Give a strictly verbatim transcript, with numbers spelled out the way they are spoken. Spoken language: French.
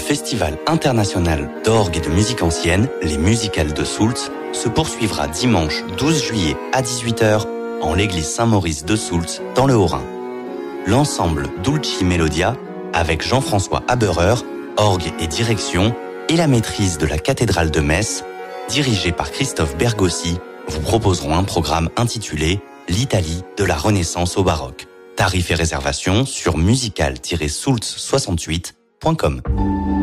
Festival international d'orgue et de musique ancienne, les Musicales de Soultz, se poursuivra dimanche douze juillet à dix-huit heures en l'église Saint-Maurice de Soultz dans le Haut-Rhin. L'ensemble Dulci Melodia, avec Jean-François Haberer, orgue et direction, et la maîtrise de la cathédrale de Metz, dirigée par Christophe Bergossi, vous proposeront un programme intitulé « L'Italie de la Renaissance au baroque ». Tarifs et réservations sur musical tiret soultz soixante-huit point com.